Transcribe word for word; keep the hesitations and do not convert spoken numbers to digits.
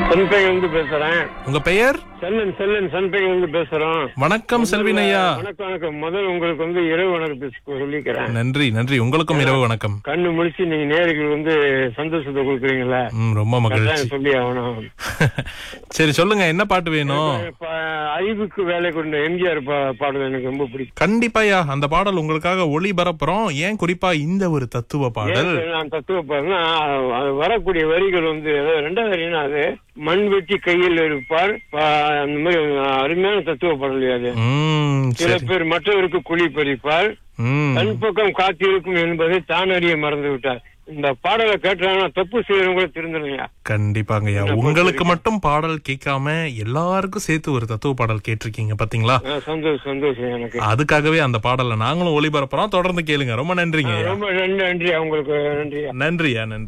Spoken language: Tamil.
சன்பை வந்து பேசுறேன். உங்க பெயர்? செல்லன் செல்லன் சன்பை வந்து பேசுறோம். வணக்கம் செல்வின் ஐயா. வணக்கம் வணக்கம். முதல் உங்களுக்கு வந்து இரவு வணக்கத்தை சொல்லிக்கிறேன். நன்றி நன்றி. உங்களுக்கும் இரவு வணக்கம். கண்ணு முடிச்சு நீங்க நேயர்கள் வந்து சந்தோஷத்தை கொடுக்குறீங்களா? ம், ரொம்ப மகிழ்ச்சி. சொல்லி ஆகணும். சரி சொல்லுங்க, என்ன பாட்டு வேணும்? இப்ப அறிவுக்கு வேலை கொண்ட எம்ஜிஆர் பா- பாடல் எனக்கு ரொம்ப பிடிக்கும். கண்டிப்பாயா, அந்த பாடல் உங்களுக்காக ஒளிபரப்புறோம். ஏன் குறிப்பா இந்த ஒரு தத்துவ பாடல்? ஏன் நான் தத்துவ பாருன்னா அது வரக்கூடிய வரிகள் வந்து அதாவது ரெண்டாவது வரினா அது மண் வெட்டி கையில் இருப்பார் பா- அந்த மாதிரி அருமையான தத்துவ பாடல் அது. ம், சில சரி. பேர் மற்றவருக்கு குழி பறிப்பார், ம், தன் பக்கம் காத்திருக்கும் என்பதை தான் அறிய மறந்து விட்டார். இந்த பாடலை கேட்டாங்கன்னா தப்பு செய்யறவங்க திருந்தனையா? கண்டிப்பாங்கய்யா. உங்களுக்கு மட்டும் பாடல் கேட்காம எல்லாருக்கும் சேர்த்து ஒரு தத்துவ பாடல் கேட்டிருக்கீங்க பாத்தீங்களா? சந்தோஷம் சந்தோஷம் எனக்கு. அதுக்காகவே அந்த பாடலை நாங்களும் ஒளிபரப்புறோம். தொடர்ந்து கேளுங்க. ரொம்ப நன்றிங்க. ரொம்ப நன்றி நன்றி. அவங்களுக்கு நன்றி. நன்றியா நன்றி.